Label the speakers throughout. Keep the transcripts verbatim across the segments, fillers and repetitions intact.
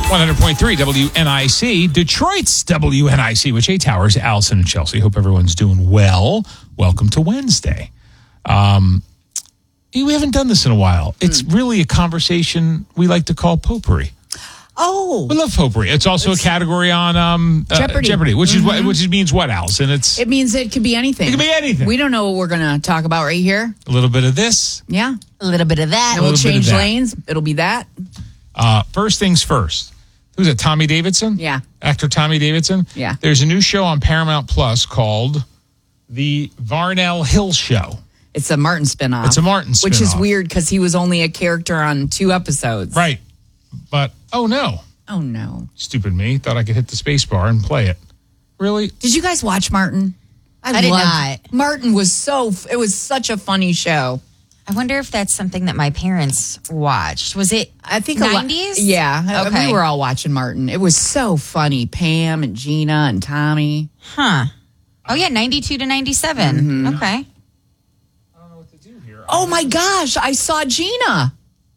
Speaker 1: one hundred point three W N I C, Detroit's W N I C, with Jay Towers, Allison, and Chelsea. Hope everyone's doing well. Welcome to Wednesday. Um, we haven't done this in a while. It's mm. really a conversation we like to call potpourri.
Speaker 2: Oh,
Speaker 1: we love potpourri. It's also it's, a category on um, uh,
Speaker 2: Jeopardy.
Speaker 1: Jeopardy, which
Speaker 2: mm-hmm.
Speaker 1: is what, which means what, Allison? It's
Speaker 2: it means it could be anything.
Speaker 1: It could be anything.
Speaker 2: We don't know what we're going to talk about right here.
Speaker 1: A little bit of this.
Speaker 2: Yeah,
Speaker 3: a little bit of that.
Speaker 2: And we'll change lanes. It'll be that.
Speaker 1: Uh, first things first. Who's it? Tommy Davidson?
Speaker 2: Yeah.
Speaker 1: Actor Tommy Davidson?
Speaker 2: Yeah.
Speaker 1: There's a new show on Paramount Plus called The Varnell Hill Show.
Speaker 2: It's a Martin spinoff.
Speaker 1: It's a Martin spinoff.
Speaker 2: Which is weird because he was only a character on two episodes.
Speaker 1: Right. But, oh no.
Speaker 2: Oh no.
Speaker 1: Stupid me. Thought I could hit the space bar and play it. Really?
Speaker 2: Did you guys watch Martin?
Speaker 3: I, I did not.
Speaker 2: Martin was so, it was such a funny show.
Speaker 3: I wonder if that's something that my parents watched. Was it,
Speaker 2: I think,
Speaker 3: nineties?
Speaker 2: Yeah.
Speaker 3: Okay.
Speaker 2: We were all watching Martin. It was so funny. Pam and Gina and Tommy.
Speaker 3: Huh. Oh, yeah, ninety-two to ninety-seven. Mm-hmm. Okay.
Speaker 1: I don't know what to do here.
Speaker 2: Oh, my gosh. I saw Gina.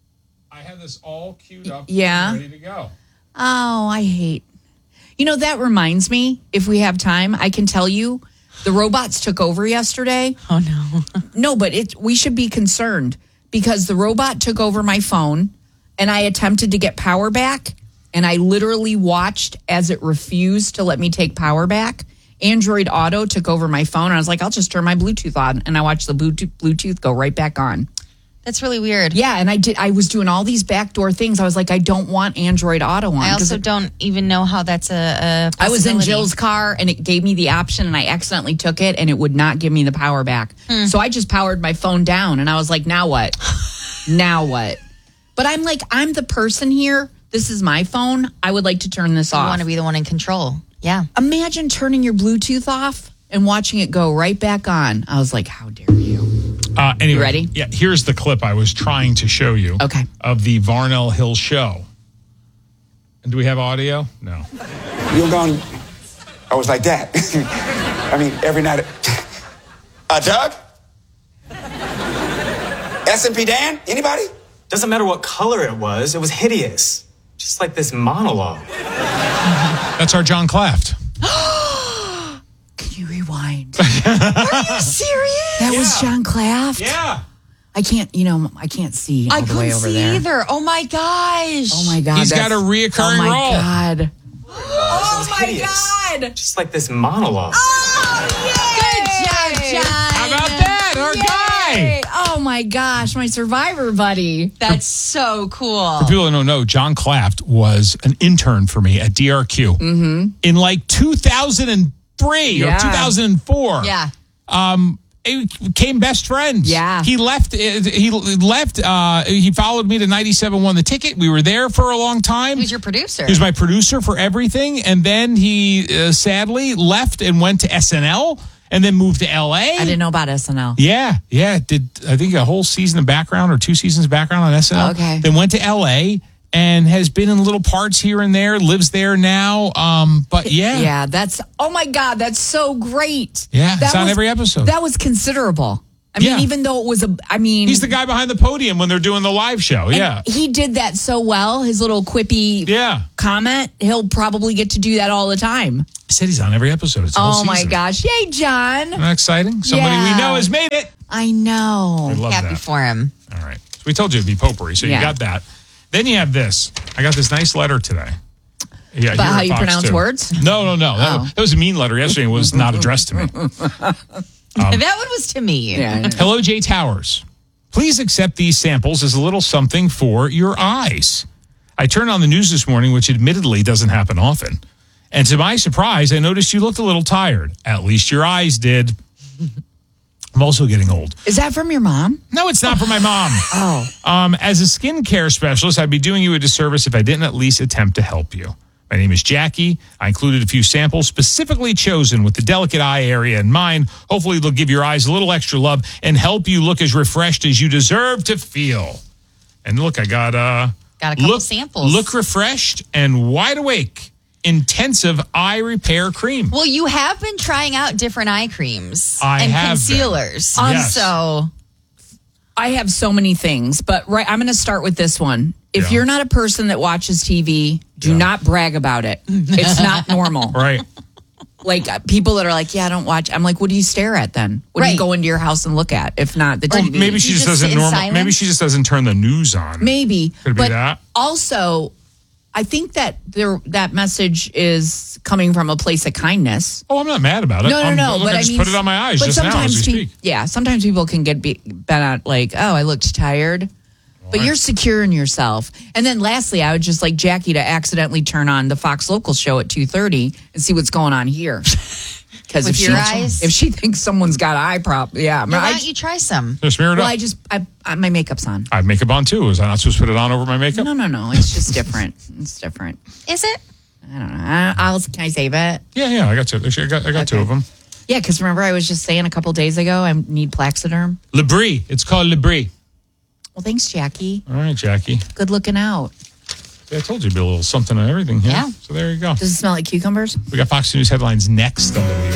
Speaker 1: I have this all queued up.
Speaker 2: Yeah.
Speaker 1: And ready to go.
Speaker 2: Oh, I hate. You know, that reminds me, if we have time, I can tell you, the robots took over yesterday.
Speaker 3: Oh, no.
Speaker 2: No, but it, we should be concerned because the robot took over my phone and I attempted to get power back and I literally watched as it refused to let me take power back. Android Auto took over my phone and I was like, I'll just turn my Bluetooth on. And I watched the Bluetooth, Bluetooth go right back on.
Speaker 3: That's really weird.
Speaker 2: Yeah, and I did. I was doing all these backdoor things. I was like, I don't want Android Auto on.
Speaker 3: I also
Speaker 2: it,
Speaker 3: don't even know how that's a, a
Speaker 2: I was in Jill's car, and it gave me the option, and I accidentally took it, and it would not give me the power back. Hmm. So I just powered my phone down, and I was like, now what? Now what? But I'm like, I'm the person here. This is my phone. I would like to turn this
Speaker 3: you
Speaker 2: off.
Speaker 3: You want to be the one in control. Yeah.
Speaker 2: Imagine turning your Bluetooth off and watching it go right back on. I was like, how dare you?
Speaker 1: Uh, anyway,
Speaker 2: you ready?
Speaker 1: Yeah, here's the clip I was trying to show you.
Speaker 2: Okay.
Speaker 1: Of the Varnell Hill Show. And do we have audio? No.
Speaker 4: You were gone. I was like that. I mean, every night. Uh, Doug? S and P Dan? Anybody?
Speaker 5: Doesn't matter what color it was. It was hideous. Just like this monologue.
Speaker 1: That's our John Claft.
Speaker 2: Can you rewind?
Speaker 3: Are you serious?
Speaker 2: That
Speaker 1: yeah.
Speaker 2: was John Claft?
Speaker 1: Yeah.
Speaker 2: I can't, you know, I can't see all
Speaker 3: I
Speaker 2: the
Speaker 3: couldn't
Speaker 2: way over
Speaker 3: see
Speaker 2: there.
Speaker 3: either. Oh, my gosh.
Speaker 2: Oh, my God.
Speaker 1: He's got a reoccurring
Speaker 2: oh my
Speaker 1: role.
Speaker 2: God.
Speaker 5: Oh,
Speaker 2: my
Speaker 5: hideous.
Speaker 2: God.
Speaker 5: Just like this monologue.
Speaker 2: Oh, yay.
Speaker 3: Good job, John.
Speaker 1: How about that? Our
Speaker 2: Yay.
Speaker 1: guy.
Speaker 2: Oh, my gosh. My Survivor buddy.
Speaker 3: That's so cool.
Speaker 1: For people who don't know, John Claft was an intern for me at D R Q
Speaker 2: mm-hmm.
Speaker 1: in like two thousand three
Speaker 2: yeah.
Speaker 1: or two thousand four.
Speaker 3: Yeah.
Speaker 1: Um, it became best friends.
Speaker 2: Yeah.
Speaker 1: He left. He left. Uh, he followed me to ninety-seven, won the ticket. We were there for a long time.
Speaker 3: He was your producer.
Speaker 1: He was my producer for everything. And then he uh, sadly left and went to S N L and then moved to L A.
Speaker 2: I didn't know about S N L.
Speaker 1: Yeah. Yeah. Did, I think, a whole season of background or two seasons of background on S N L.
Speaker 2: Okay.
Speaker 1: Then went to L A and has been in little parts here and there, lives there now. Um, but yeah.
Speaker 2: Yeah, that's, oh my God, that's so great.
Speaker 1: Yeah,
Speaker 2: that
Speaker 1: it's on
Speaker 2: was,
Speaker 1: every episode.
Speaker 2: That was considerable. I mean,
Speaker 1: Yeah.
Speaker 2: even though it was a, I mean.
Speaker 1: He's the guy behind the podium when they're doing the live show. Yeah.
Speaker 2: He did that so well, his little quippy
Speaker 1: Yeah.
Speaker 2: comment. He'll probably get to do that all the time.
Speaker 1: I said he's on every episode. It's a whole
Speaker 2: Oh my
Speaker 1: season.
Speaker 2: gosh. Yay, John.
Speaker 1: Isn't that exciting? Somebody
Speaker 2: Yeah.
Speaker 1: we know has made it.
Speaker 2: I know.
Speaker 1: I love
Speaker 3: Happy
Speaker 1: that.
Speaker 3: for him.
Speaker 1: All right. So we told you it'd be potpourri, so
Speaker 2: Yeah.
Speaker 1: you got that. Then you have this. I got this nice letter today. Yeah,
Speaker 2: About
Speaker 1: here
Speaker 2: how
Speaker 1: at
Speaker 2: you
Speaker 1: Fox
Speaker 2: pronounce
Speaker 1: too.
Speaker 2: words?
Speaker 1: No, no, no. That,
Speaker 2: Oh.
Speaker 1: was, that was a mean letter yesterday. It was not addressed to me.
Speaker 3: that one was to me.
Speaker 2: Yeah.
Speaker 1: Hello, Jay Towers. Please accept these samples as a little something for your eyes. I turned on the news this morning, which admittedly doesn't happen often. And to my surprise, I noticed you looked a little tired. At least your eyes did. I'm also getting old.
Speaker 2: Is that from your mom?
Speaker 1: No, it's not for my mom.
Speaker 2: Oh.
Speaker 1: Um, as a skincare specialist, I'd be doing you a disservice if I didn't at least attempt to help you. My name is Jackie. I included a few samples specifically chosen with the delicate eye area in mind. Hopefully, they'll give your eyes a little extra love and help you look as refreshed as you deserve to feel. And look, I got uh,
Speaker 3: Got a couple
Speaker 1: look,
Speaker 3: samples.
Speaker 1: Look refreshed and wide awake. Intensive eye repair cream.
Speaker 3: Well, you have been trying out different eye creams
Speaker 1: I
Speaker 3: and
Speaker 1: have
Speaker 3: concealers.
Speaker 1: been. Yes.
Speaker 3: So
Speaker 2: I have so many things, but right, I'm going to start with this one. If
Speaker 1: Yeah.
Speaker 2: you're not a person that watches T V, do not brag about it. It's not normal.
Speaker 1: Right.
Speaker 2: Like uh, people that are like, yeah, I don't watch. I'm like, what do you stare at then? What do
Speaker 3: Right.
Speaker 2: you go into your house and look at? If not the
Speaker 1: Well,
Speaker 2: T V,
Speaker 1: maybe she
Speaker 3: You
Speaker 1: just,
Speaker 3: just
Speaker 1: doesn't
Speaker 3: sit in
Speaker 1: normal.
Speaker 3: silence?
Speaker 1: Maybe she just doesn't turn the news on.
Speaker 2: maybe.
Speaker 1: Could be
Speaker 2: but
Speaker 1: that.
Speaker 2: also, I think that there that message is coming from a place of kindness.
Speaker 1: Oh, I'm not mad about it.
Speaker 2: No, no,
Speaker 1: I'm,
Speaker 2: no.
Speaker 1: Look,
Speaker 2: but
Speaker 1: I just
Speaker 2: mean,
Speaker 1: put it on my eyes
Speaker 2: but
Speaker 1: just now as
Speaker 2: sometimes
Speaker 1: we
Speaker 2: peop-
Speaker 1: speak.
Speaker 2: Yeah, sometimes people can get be, been at like, oh, I looked tired. But you're secure in yourself. And then lastly, I would just like Jackie to accidentally turn on the Fox Local show at two thirty and see what's going on here. Because
Speaker 3: With
Speaker 2: if
Speaker 3: your
Speaker 2: she,
Speaker 3: eyes?
Speaker 2: if she thinks someone's got eye prop, yeah.
Speaker 3: Now, why
Speaker 2: I,
Speaker 3: don't you try some?
Speaker 1: Just smear it
Speaker 2: well,
Speaker 1: up.
Speaker 2: I just, I, I, my makeup's on.
Speaker 1: I have makeup on too. Was I not supposed to put it on over my makeup?
Speaker 2: No, no, no. It's just different. It's different.
Speaker 3: Is it?
Speaker 2: I don't know. I, I'll, can I save it?
Speaker 1: Yeah, yeah. I got two. I got, I got two
Speaker 2: Okay.
Speaker 1: of them.
Speaker 2: Yeah, because remember I was just saying a couple days ago I need Plaxiderm.
Speaker 1: Labrie. It's called Labrie.
Speaker 2: Well, thanks, Jackie.
Speaker 1: All right, Jackie.
Speaker 2: Good looking out.
Speaker 1: Yeah, I told you to be a little something on everything here.
Speaker 2: Yeah.
Speaker 1: So there you go.
Speaker 2: Does it smell like cucumbers?
Speaker 1: We got Fox News headlines next on W